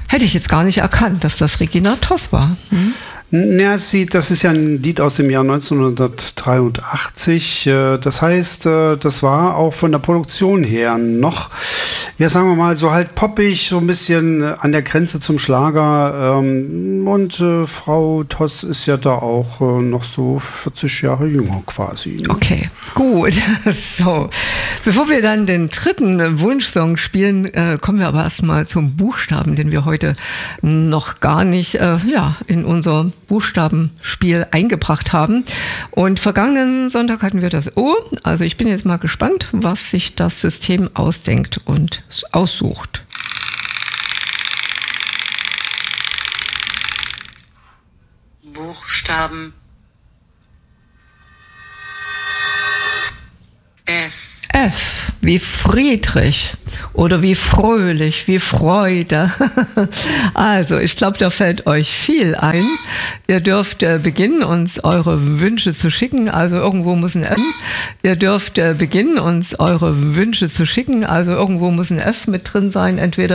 Hätte ich jetzt gar nicht erkannt, dass das Regina Toss war. Ja, das ist ja ein Lied aus dem Jahr 1983. Das heißt, das war auch von der Produktion her noch, ja, sagen wir mal, so halt poppig, so ein bisschen an der Grenze zum Schlager. Und Frau Toss ist ja da auch noch so 40 Jahre jünger quasi. Ne? Okay, gut. So, bevor wir dann den dritten Wunschsong spielen, kommen wir aber erstmal zum Buchstaben, den wir heute noch gar nicht in unser Buchstabenspiel eingebracht haben. Und vergangenen Sonntag hatten wir das O. Also ich bin jetzt mal gespannt, was sich das System ausdenkt und aussucht. Buchstaben F. F wie Friedrich oder wie fröhlich, wie Freude. Also, ich glaube, da fällt euch viel ein. Ihr dürft beginnen, uns eure Wünsche zu schicken. Also irgendwo muss ein F. Ihr dürft beginnen, uns eure Wünsche zu schicken. Also irgendwo muss ein F mit drin sein. Entweder